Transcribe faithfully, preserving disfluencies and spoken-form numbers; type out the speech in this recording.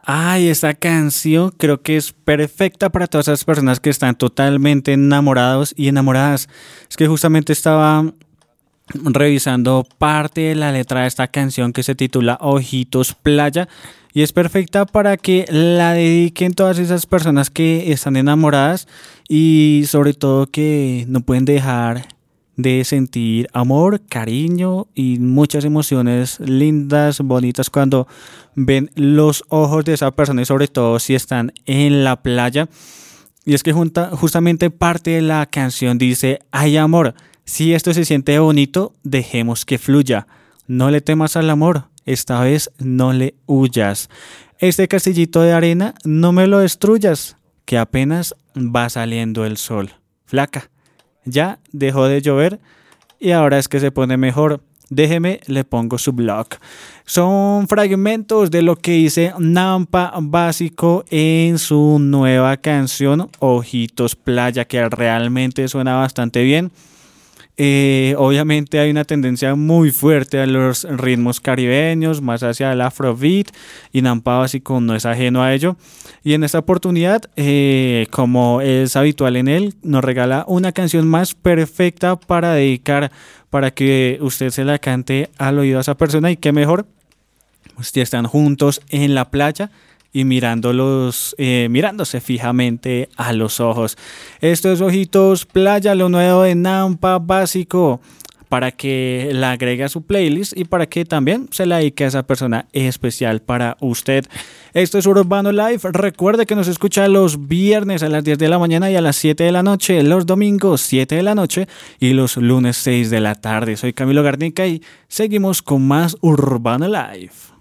Ay, esta canción creo que es perfecta para todas esas personas que están totalmente enamorados y enamoradas. Es que justamente estaba revisando parte de la letra de esta canción que se titula Ojitos Playa y es perfecta para que la dediquen todas esas personas que están enamoradas y sobre todo que no pueden dejar de sentir amor, cariño y muchas emociones lindas, bonitas cuando ven los ojos de esa persona y sobre todo si están en la playa. Y es que junta, justamente parte de la canción dice, ay amor, si esto se siente bonito, dejemos que fluya. No le temas al amor, esta vez no le huyas. Este castillito de arena, no me lo destruyas, que apenas va saliendo el sol. Flaca, ya dejó de llover y ahora es que se pone mejor. Déjeme, le pongo su blog. Son fragmentos de lo que dice Nampa Básico en su nueva canción Ojitos Playa, que realmente suena bastante bien. Eh, obviamente hay una tendencia muy fuerte a los ritmos caribeños, más hacia el afrobeat, y Nampa Básico no es ajeno a ello. Y en esta oportunidad, eh, como es habitual en él, nos regala una canción más perfecta para dedicar, para que usted se la cante al oído a esa persona. Y qué mejor, si están juntos en la playa y mirándolos, eh, mirándose fijamente a los ojos. Esto es Ojitos Playa, lo nuevo de Nampa Básico, para que la agregue a su playlist y para que también se la dedique a esa persona especial para usted. Esto es Urbano Live. Recuerde que nos escucha los viernes a las diez de la mañana y a las siete de la noche, los domingos siete de la noche y los lunes seis de la tarde. Soy Camilo Garnica y seguimos con más Urbano Live.